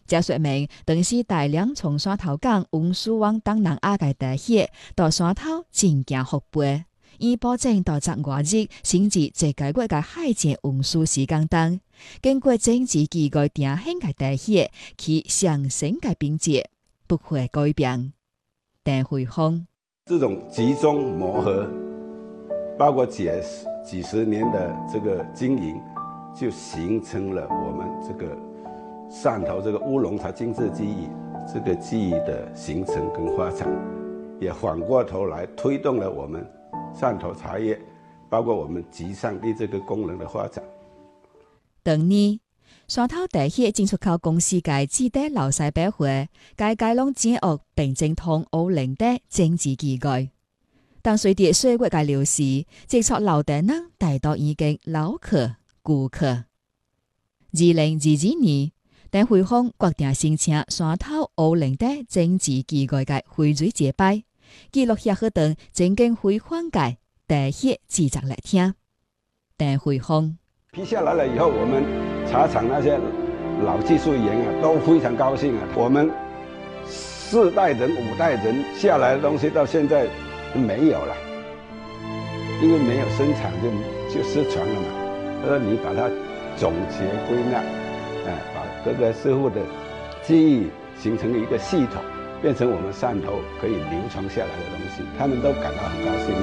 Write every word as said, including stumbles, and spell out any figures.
這說明當時大量從山頭港運輸往東南亞嘅茶葉到山頭進行復配，以保證到十外日甚至這解決嘅海前運輸時間等，經過政治機構定興嘅茶葉，其上升嘅品質不會改變。鄧慧峰， 這種集中磨合，包括幾幾十年的這個經營，就形成了我們這個汕頭這個烏龍茶精緻技藝，這個技藝的形成跟發展，也反過頭來推動了我們汕頭茶葉，包括我們集散地這個功能的發展。 當年山頭茶葉進出口公司嘅記得老細百貨，該改弄建屋並正通歐零的政治機構。但隨着歲月嘅流逝，接觸老店呢，大多已經老客舊客。二零二二年，鄧慧峰決定申請山頭歐零的政治機構嘅回水接班，記錄下嗰段曾經輝煌嘅茶葉製作來聽。鄧慧峰批下來了以後，我們茶廠那些老技術員啊都非常高興啊。我們四代人、五代人下來的東西到現在沒有了，因為沒有生產就就失傳了嘛。他說你把它總結歸納，哎，把各個師傅的技藝形成一個系統，變成我們汕頭可以流傳下來的東西，他們都感到很高興。